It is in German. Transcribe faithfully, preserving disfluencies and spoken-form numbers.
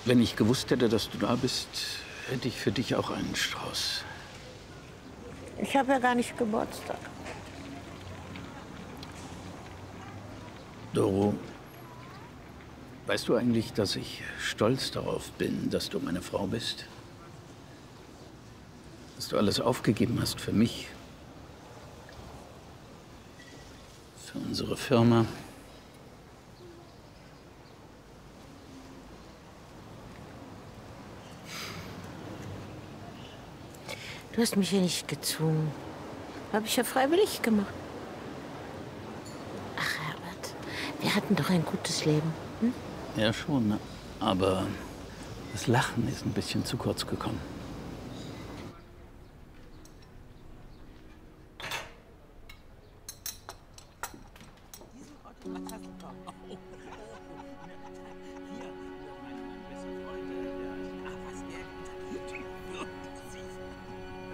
Wenn ich gewusst hätte, dass du da bist, hätte ich für dich auch einen Strauß. Ich habe ja gar nicht Geburtstag. Doro, weißt du eigentlich, dass ich stolz darauf bin, dass du meine Frau bist? Dass du alles aufgegeben hast für mich, für unsere Firma. Du hast mich ja nicht gezwungen. Habe ich ja freiwillig gemacht. Ach, Herbert, wir hatten doch ein gutes Leben. Hm? Ja, schon, ne? Aber das Lachen ist ein bisschen zu kurz gekommen.